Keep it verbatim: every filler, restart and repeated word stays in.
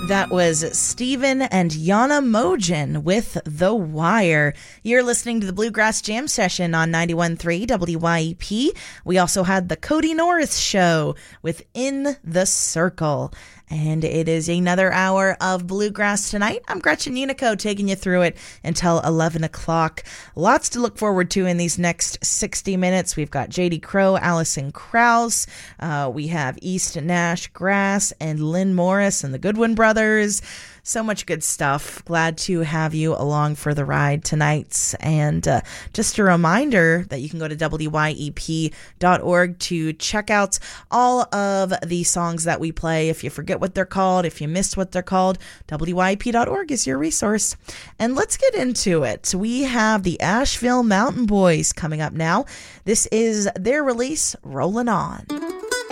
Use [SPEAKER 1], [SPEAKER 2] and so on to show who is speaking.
[SPEAKER 1] That was Steven and Yana Mogen with The Wire. You're listening to the Bluegrass Jam Session on ninety-one point three W Y E P. We also had the Cody Norris Show with In the Circle. And it is another hour of Bluegrass tonight. I'm Gretchen Unico taking you through it until eleven o'clock. Lots to look forward to in these next sixty minutes. We've got J D Crowe, Allison Krauss. Uh, we have East Nash Grass and Lynn Morris and the Goodwin Brothers. So much good stuff. Glad to have you along for the ride tonight. And uh, just a reminder that you can go to W Y E P dot org to check out all of the songs that we play. If you forget what they're called, if you missed what they're called, W Y E P dot org is your resource. And let's get into it. We have the Asheville Mountain Boys coming up now. This is their release, Rollin' On.